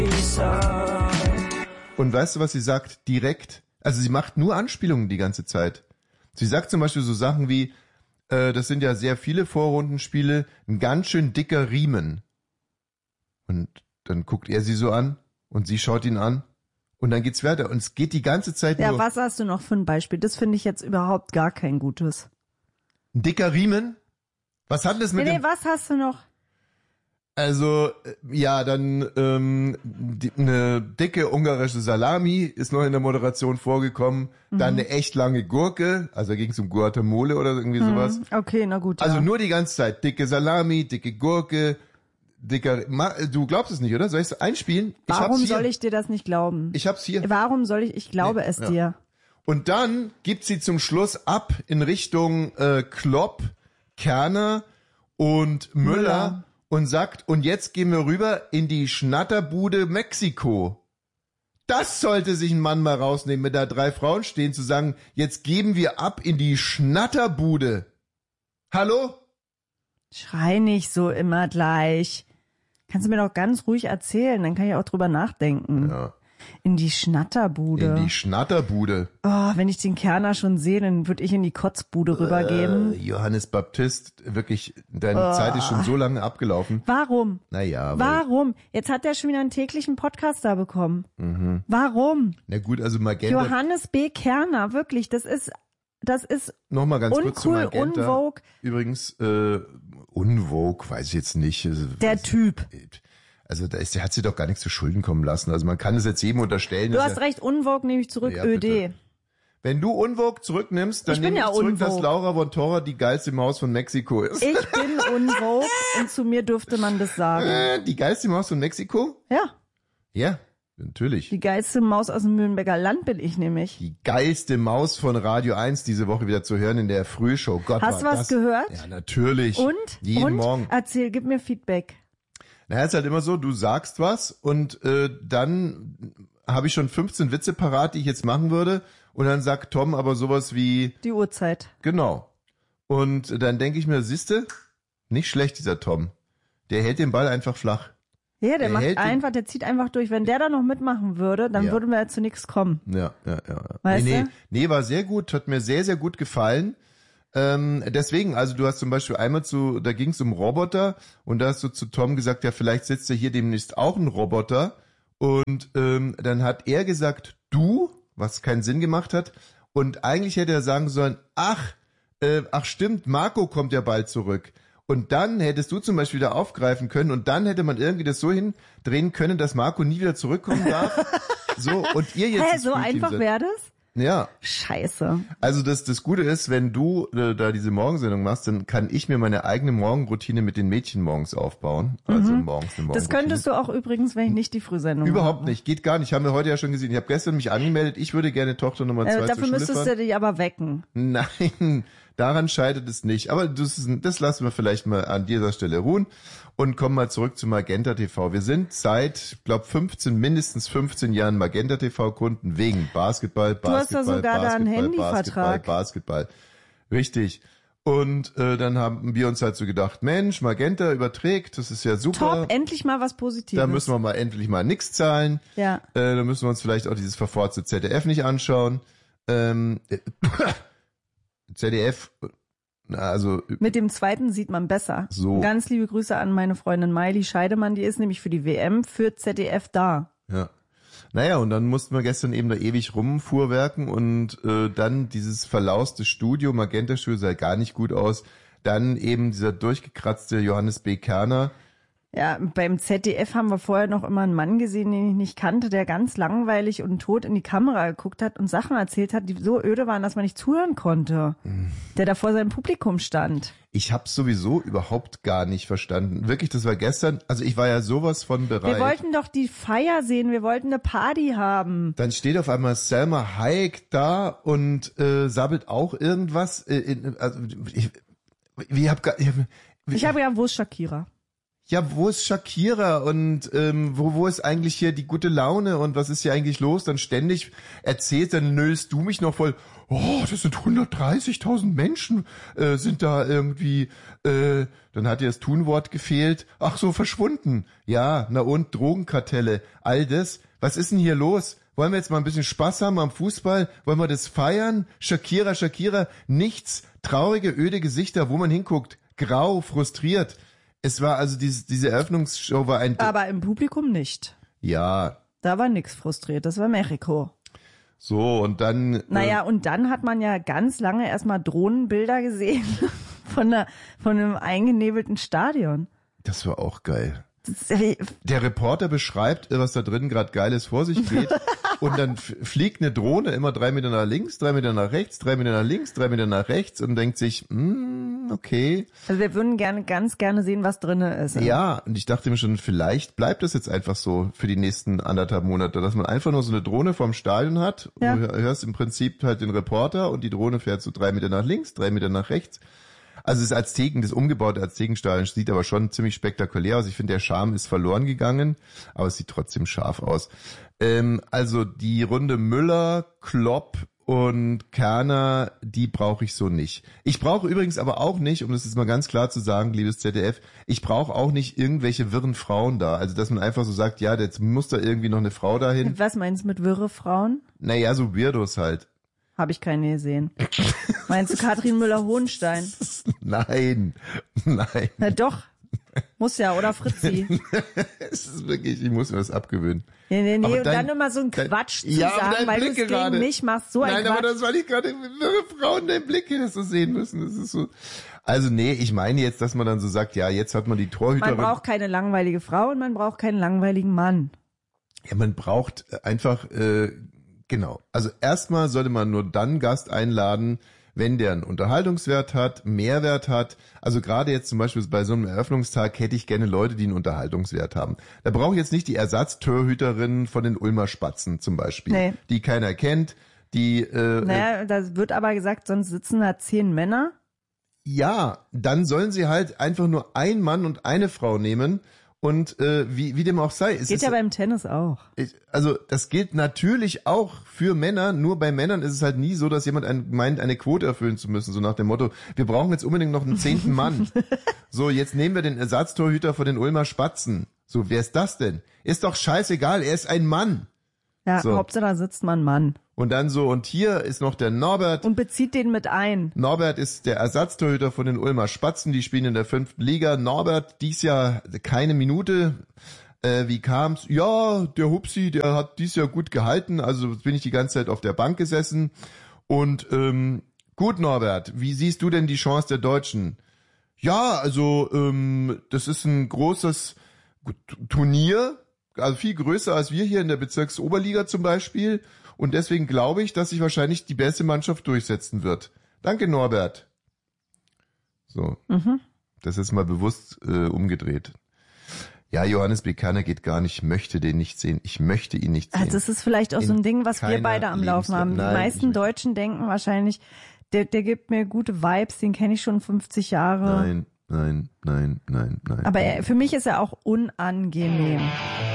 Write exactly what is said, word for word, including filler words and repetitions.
Und weißt du, was sie sagt? Direkt. Also sie macht nur Anspielungen die ganze Zeit. Sie sagt zum Beispiel so Sachen wie, äh, das sind ja sehr viele Vorrundenspiele, ein ganz schön dicker Riemen. Und dann guckt er sie so an und sie schaut ihn an und dann geht's weiter. Und es geht die ganze Zeit ja, nur... Ja, was hast du noch für ein Beispiel? Das finde ich jetzt überhaupt gar kein gutes. Ein dicker Riemen? Was hat das mit nee, dem... Nee, was hast du noch? Also, ja, dann ähm, die, eine dicke ungarische Salami ist noch in der Moderation vorgekommen. Mhm. Dann eine echt lange Gurke, also ging es um Guacamole oder irgendwie mhm. sowas. Okay, na gut, Also ja. nur die ganze Zeit dicke Salami, dicke Gurke, dicker... Du glaubst es nicht, oder? Soll ich es einspielen? Ich Warum hab's hier. soll ich dir das nicht glauben? Ich hab's hier. Warum soll ich... Ich glaube nee, es ja. dir. Und dann gibt sie zum Schluss ab in Richtung äh, Klopp, Kerner und Müller, Müller und sagt, und jetzt gehen wir rüber in die Schnatterbude Mexiko. Das sollte sich ein Mann mal rausnehmen, wenn da drei Frauen stehen, zu sagen, jetzt geben wir ab in die Schnatterbude. Hallo? Schrei nicht so immer gleich. Kannst du mir doch ganz ruhig erzählen, dann kann ich auch drüber nachdenken. Ja. In die Schnatterbude. In die Schnatterbude. Oh, wenn ich den Kerner schon sehe, dann würde ich in die Kotzbude rübergeben. Äh, Johannes Baptist, wirklich, deine oh. Zeit ist schon so lange abgelaufen. Warum? Naja. Warum? Jetzt hat er schon wieder einen täglichen Podcast da bekommen. Mhm. Warum? Na gut, also Magenta. Johannes B. Kerner, wirklich, das ist, das ist Nochmal ganz uncool, kurz zu Magenta. unvogue. Übrigens, äh, unvogue, weiß ich jetzt nicht. Der Typ. Also da ist, der hat sie doch gar nichts zu Schulden kommen lassen. Also man kann es jetzt jedem unterstellen. Du hast er, recht, unvogue nehme ich zurück, ja, ÖD. Bitte. Wenn du unvogue zurücknimmst, dann nehme ich ja zurück, unvogue. Dass Laura von Torra die geilste Maus von Mexiko ist. Ich bin unvogue und zu mir dürfte man das sagen. Äh, die geilste Maus von Mexiko? Ja. Ja, natürlich. Die geilste Maus aus dem Mühlenberger Land bin ich nämlich. Die geilste Maus von Radio eins diese Woche wieder zu hören in der Frühshow. Gott, hast du was das? gehört? Ja, natürlich. Und? Jeden und? Morgen. Erzähl, gib mir Feedback. Naja, ist halt immer so, du sagst was und äh, dann habe ich schon fünfzehn Witze parat, die ich jetzt machen würde und dann sagt Tom aber sowas wie... Die Uhrzeit. Genau. Und dann denke ich mir, siehste, nicht schlecht dieser Tom. Der hält den Ball einfach flach. Ja, der, der macht einfach, der zieht einfach durch. Wenn der da noch mitmachen würde, dann ja. würden wir ja zu nichts kommen. Ja, ja, ja. Weißt nee, du? nee, war sehr gut, hat mir sehr, sehr gut gefallen. Ähm, deswegen, also du hast zum Beispiel einmal zu, da ging es um Roboter und da hast du zu Tom gesagt, ja, vielleicht sitzt ja hier demnächst auch ein Roboter und ähm, dann hat er gesagt, du, was keinen Sinn gemacht hat und eigentlich hätte er sagen sollen, ach, äh, ach stimmt, Marco kommt ja bald zurück und dann hättest du zum Beispiel da aufgreifen können und dann hätte man irgendwie das so hindrehen können, dass Marco nie wieder zurückkommen darf. So, und ihr jetzt... Hä, so einfach wäre das? Ja. Scheiße. Also das das Gute ist, wenn du äh, da diese Morgensendung machst, dann kann ich mir meine eigene Morgenroutine mit den Mädchen morgens aufbauen. Also mhm. morgens eine Morgenroutine. Das könntest du auch übrigens, wenn ich nicht die Frühsendung Überhaupt mache. nicht, geht gar nicht. Haben wir heute ja schon gesehen. Ich habe gestern mich angemeldet. Ich würde gerne Tochter Nummer zwei äh, dafür zur Schule müsstest fahren. du dich aber wecken. Nein, daran scheitert es nicht. Aber das, das lassen wir vielleicht mal an dieser Stelle ruhen. Und kommen mal zurück zu Magenta T V. Wir sind seit, glaube fünfzehn, mindestens fünfzehn Jahren Magenta T V-Kunden wegen Basketball, Basketball, du hast ja sogar Basketball, da einen Basketball, Handyvertrag. Basketball. Richtig. Und äh, dann haben wir uns halt so gedacht, Mensch, Magenta überträgt, das ist ja super. Top, endlich mal was Positives. Da müssen wir mal endlich mal nichts zahlen. Ja. Äh, da müssen wir uns vielleicht auch dieses verforzte Z D F nicht anschauen. Ähm, äh, Z D F... Also mit dem zweiten sieht man besser. So. Ganz liebe Grüße an meine Freundin Maili Scheidemann, die ist nämlich für die W M für Z D F da. Ja. Naja, und dann mussten wir gestern eben da ewig rumfuhrwerken und äh, dann dieses verlauste Studio, Magenta Studio sah gar nicht gut aus. Dann eben dieser durchgekratzte Johannes B. Kerner. Ja, beim Z D F haben wir vorher noch immer einen Mann gesehen, den ich nicht kannte, der ganz langweilig und tot in die Kamera geguckt hat und Sachen erzählt hat, die so öde waren, dass man nicht zuhören konnte. Mhm. Der da vor seinem Publikum stand. Ich hab's sowieso überhaupt gar nicht verstanden. Wirklich, das war gestern, also ich war ja sowas von bereit. Wir wollten doch die Feier sehen, wir wollten eine Party haben. Dann steht auf einmal Selma Hayek da und äh, sabbelt auch irgendwas. Äh, in, also ich, ich hab gar... Ich, ich habe ja Wurst Shakira. ja, wo ist Shakira und ähm, wo wo ist eigentlich hier die gute Laune und was ist hier eigentlich los? Dann ständig erzählt, dann nöllst du mich noch voll, oh, das sind hundertdreißigtausend Menschen, äh, sind da irgendwie, äh, dann hat dir das Tunwort gefehlt, ach so, verschwunden. Ja, na und, Drogenkartelle, all das. Was ist denn hier los? Wollen wir jetzt mal ein bisschen Spaß haben am Fußball? Wollen wir das feiern? Shakira, Shakira, nichts, traurige, öde Gesichter, wo man hinguckt, grau, frustriert. Es war also diese, diese Eröffnungsshow war ein... Aber im Publikum nicht. Ja. Da war nix frustriert, das war Mexiko. So, und dann... Naja, äh, und dann hat man ja ganz lange erstmal Drohnenbilder gesehen von, einer, von einem eingenebelten Stadion. Das war auch geil. Der Reporter beschreibt, was da drin gerade Geiles vor sich geht und dann f- fliegt eine Drohne immer drei Meter nach links, drei Meter nach rechts, drei Meter nach links, drei Meter nach rechts und denkt sich, mm, okay. Also wir würden gerne, ganz gerne sehen, was drinne ist. Ja. ja, und ich dachte mir schon, vielleicht bleibt das jetzt einfach so für die nächsten anderthalb Monate, dass man einfach nur so eine Drohne vorm Stadion hat. Ja. Du hörst im Prinzip halt den Reporter und die Drohne fährt so drei Meter nach links, drei Meter nach rechts. Also das Azteken, das umgebaute Aztekenstadion sieht aber schon ziemlich spektakulär aus. Ich finde, der Charme ist verloren gegangen, aber es sieht trotzdem scharf aus. Ähm, also die Runde Müller, Klopp und Kerner, die brauche ich so nicht. Ich brauche übrigens aber auch nicht, um das jetzt mal ganz klar zu sagen, liebes Z D F, ich brauche auch nicht irgendwelche wirren Frauen da. Also dass man einfach so sagt, ja, jetzt muss da irgendwie noch eine Frau dahin. Was meinst du mit wirre Frauen? Naja, so Weirdos halt. Habe ich keine gesehen. Meinst du Katrin Müller-Hohenstein? Nein, nein. Na doch, muss ja, oder Fritzi. Es ist wirklich, ich muss mir das abgewöhnen. Nee, nee, nee, aber und dein, dann immer so ein Quatsch dein, zu ja, sagen, weil du es gegen mich machst. So ein Nein, Quatsch. aber das war nicht gerade, wenn Frauen deinen Blick hättest du sehen müssen. Das ist so. Also nee, ich meine jetzt, dass man dann so sagt, ja, jetzt hat man die Torhüterin. Man braucht keine langweilige Frau und man braucht keinen langweiligen Mann. Ja, man braucht einfach, äh, genau. Also erstmal sollte man nur dann Gast einladen, wenn der einen Unterhaltungswert hat, Mehrwert hat. Also gerade jetzt zum Beispiel bei so einem Eröffnungstag hätte ich gerne Leute, die einen Unterhaltungswert haben. Da brauche ich jetzt nicht die Ersatztorhüterin von den Ulmer Spatzen zum Beispiel, nee. Die keiner kennt, die... Äh, naja, da wird aber gesagt, sonst sitzen da zehn Männer. Ja, dann sollen sie halt einfach nur ein Mann und eine Frau nehmen. Und äh, wie, wie dem auch sei. Es geht ist, ja beim Tennis auch. Ich, also das gilt natürlich auch für Männer, nur bei Männern ist es halt nie so, dass jemand ein, meint, eine Quote erfüllen zu müssen, so nach dem Motto, wir brauchen jetzt unbedingt noch einen zehnten Mann. So, jetzt nehmen wir den Ersatztorhüter von den Ulmer Spatzen. So, wer ist das denn? Ist doch scheißegal, er ist ein Mann. Ja, so. Hauptsache da sitzt man Mann. Und dann so, und hier ist noch der Norbert. Und bezieht den mit ein. Norbert ist der Ersatztorhüter von den Ulmer Spatzen, die spielen in der fünften Liga. Norbert, dies Jahr keine Minute. Äh, wie kam's? Ja, der Hupsi, der hat dies Jahr gut gehalten, also bin ich die ganze Zeit auf der Bank gesessen. Und ähm, gut, Norbert, wie siehst du denn die Chance der Deutschen? Ja, also ähm, das ist ein großes Turnier, also viel größer als wir hier in der Bezirksoberliga zum Beispiel. Und deswegen glaube ich, dass sich wahrscheinlich die beste Mannschaft durchsetzen wird. Danke, Norbert. So, mhm. Das ist mal bewusst äh, umgedreht. Ja, Johannes B. Kerner geht gar nicht, ich möchte den nicht sehen. Ich möchte ihn nicht sehen. Also das ist vielleicht auch In so ein Ding, was wir beide am Laufen haben. Nein, die meisten Deutschen denken wahrscheinlich, der, der gibt mir gute Vibes, den kenne ich schon fünfzig Jahre. Nein, nein, nein, nein, nein. Aber er, für mich ist er auch unangenehm.